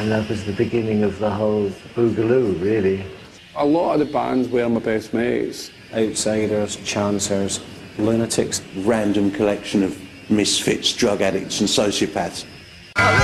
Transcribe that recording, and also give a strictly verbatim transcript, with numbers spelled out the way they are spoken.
And that was the beginning of the whole boogaloo, really. A lot of the bands were my best mates. Outsiders, chancers, lunatics, random collection of misfits, drug addicts and sociopaths.